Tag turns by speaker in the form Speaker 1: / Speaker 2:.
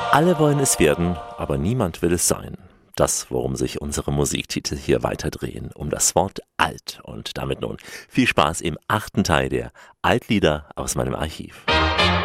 Speaker 1: Alle wollen es werden, aber niemand will es sein. Das, worum sich unsere Musiktitel hier weiter drehen, um das Wort alt. Und damit nun viel Spaß im 8. Teil der Altlieder aus meinem Archiv.